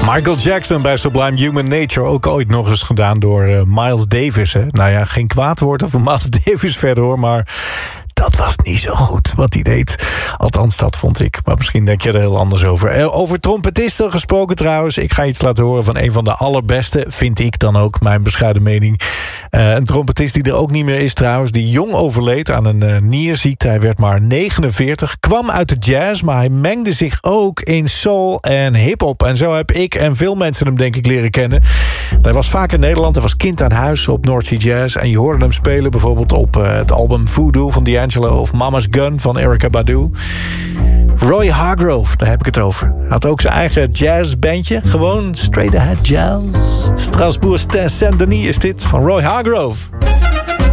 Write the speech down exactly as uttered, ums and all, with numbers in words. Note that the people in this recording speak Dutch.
Michael Jackson bij Sublime Human Nature. Ook ooit nog eens gedaan door uh, Miles Davis. Hè? Nou ja, geen kwaad woord over Miles Davis verder hoor, maar dat was niet zo goed wat hij deed. Althans, dat vond ik. Maar misschien denk je er heel anders over. Uh, over trompetisten gesproken trouwens. Ik ga iets laten horen van een van de allerbeste. Vind ik dan ook, mijn bescheiden mening. Uh, een trompetist die er ook niet meer is trouwens. Die jong overleed aan een uh, nierziekte. Hij werd maar negenenveertig. Kwam uit de jazz, maar hij mengde zich ook in soul en hiphop. En zo heb ik en veel mensen hem denk ik leren kennen. Hij was vaak in Nederland. Hij was kind aan huis op North Sea Jazz. En je hoorde hem spelen bijvoorbeeld op uh, het album Voodoo van D'Angelo of Mama's Gun van Erykah Badu. Roy Hargrove, daar heb ik het over. Hij had ook zijn eigen jazzbandje. Gewoon straight ahead jazz. Strasbourg Saint-Denis is dit van Roy Hargrove.